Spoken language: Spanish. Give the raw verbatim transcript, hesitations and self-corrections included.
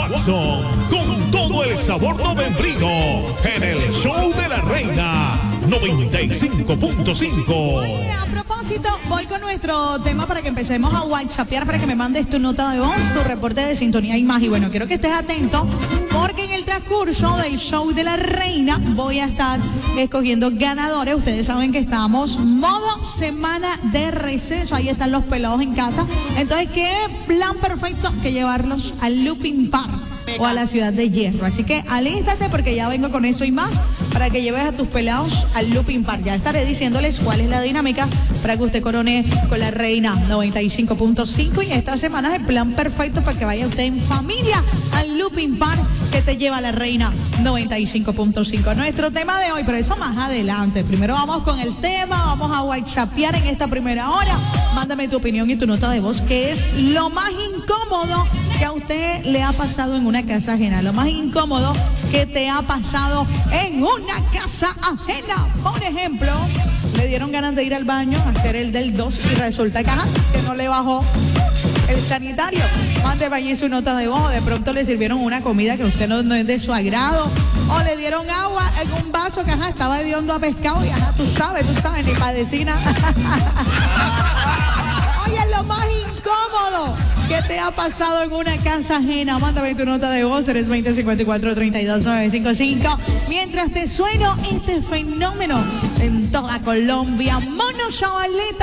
Watson, con todo el sabor novembrino, en el show de la reina, noventa y cinco punto cinco. Oye, a propósito, voy con nuestro tema para que empecemos a whatsappear, para que me mandes tu nota de voz, tu reporte de sintonía y más. Y bueno, quiero que estés atento, porque en el transcurso del show de la reina voy a estar escogiendo ganadores. Ustedes saben que estamos modo semana de receso, ahí están los pelados en casa. Entonces, ¿qué plan perfecto que llevarlos al Looping Park o a la Ciudad de Hierro? Así que alístate, porque ya vengo con esto y más para que lleves a tus pelados al Looping Park. Ya estaré diciéndoles cuál es la dinámica para que usted corone con la reina noventa y cinco punto cinco, y esta semana es el plan perfecto para que vaya usted en familia al Looping Park que te lleva la reina noventa y cinco punto cinco. Nuestro tema de hoy, pero eso más adelante. Primero vamos con el tema, vamos a whatsappear en esta primera hora. Mándame tu opinión y tu nota de voz, que es lo más incómodo que a usted le ha pasado en una casa ajena, lo más incómodo que te ha pasado en una casa ajena. Por ejemplo, le dieron ganas de ir al baño a hacer el del dos y resulta que, ajá, que no le bajó el sanitario. Mándeme allí su nota de voz. O de pronto le sirvieron una comida que usted no, no es de su agrado, o le dieron agua en un vaso que, ajá, estaba hediondo a pescado y, ajá, tú sabes, tú sabes, ni padecina. Oye, lo más incómodo que te ha pasado en una casa ajena. Mándame tu nota de voz, tres veinte, cincuenta y cuatro, treinta y dos, nueve cinco cinco. Mientras te sueno este fenómeno en toda Colombia, Mono Zabaleta.